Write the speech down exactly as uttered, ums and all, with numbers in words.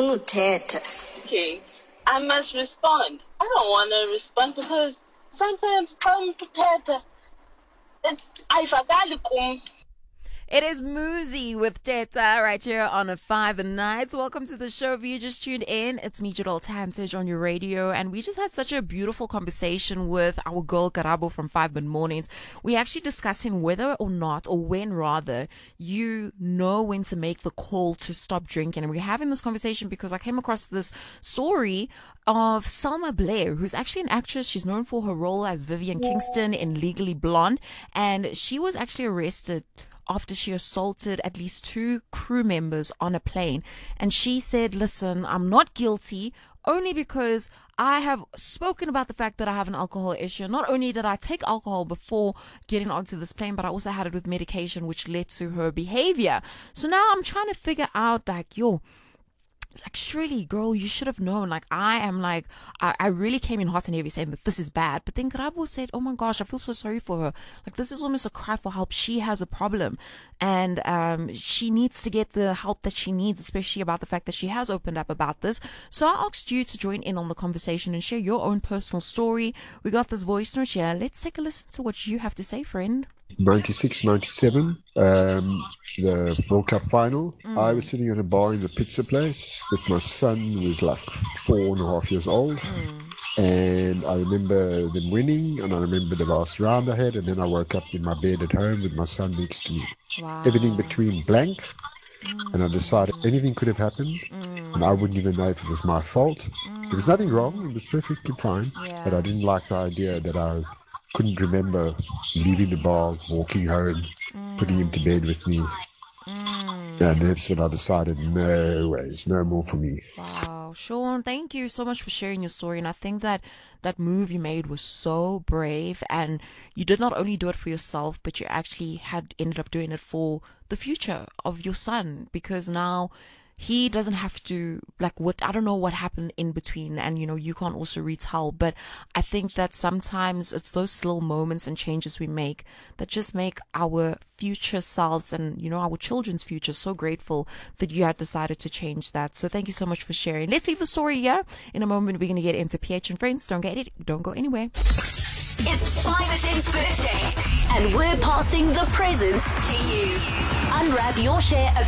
ngifuna uthetha. Okay, I must respond. I don't want to respond because sometimes xa umuntu uthetha ayivakali kum. It is Muzi with Teta right here on a Five and Nights. Welcome to the show. If you just tuned in, it's me, Jadal Tantage, on your radio. And we just had such a beautiful conversation with our girl Karabo from Five and Mornings. We're actually discussing whether or not, or when rather, you know when to make the call to stop drinking. And we're having this conversation because I came across this story of Selma Blair, who's actually an actress. She's known for her role as Vivian Kingston in Legally Blonde. And she was actually arrested after she assaulted at least two crew members on a plane. And she said, listen, I'm not guilty only because I have spoken about the fact that I have an alcohol issue. Not only did I take alcohol before getting onto this plane, but I also had it with medication, which led to her behavior. So now I'm trying to figure out, like, yo, like, surely, girl, you should have known. Like, I am like, I, I really came in hot and heavy saying that this is bad. But then Karabo said, oh my gosh, I feel so sorry for her. Like, this is almost a cry for help. She has a problem. And um, she needs to get the help that she needs, especially about the fact that she has opened up about this. So I asked you to join in on the conversation and share your own personal story. We got this voice note here. Let's take a listen to what you have to say, friend. ninety-six ninety-seven, um, the World Cup final. Mm. I was sitting at a bar in the pizza place with my son, who was like four and a half years old. Mm. And I remember them winning, and I remember the last round I had, and then I woke up in my bed at home with my son next to me. Wow. Everything between blank, mm. and I decided anything could have happened, mm. and I wouldn't even know if it was my fault. Mm. There was nothing wrong, it was perfectly fine, yeah. But I didn't like the idea that I couldn't remember leaving the bar, walking home, mm. putting him to bed with me. Mm. And that's when I decided, no ways, no more for me. Wow, Sean, thank you so much for sharing your story. And I think that that move you made was so brave. And you did not only do it for yourself, but you actually had ended up doing it for the future of your son. Because now he doesn't have to, like, what, I don't know what happened in between, and, you know, you can't also retell, but I think that sometimes it's those little moments and changes we make that just make our future selves and, you know, our children's future so grateful that you had decided to change that. So thank you so much for sharing. Let's leave the story here. In a moment, we're going to get into P H and Friends. Don't get it, don't go anywhere. It's five F M's birthday, and we're passing the presents to you. Unwrap your share of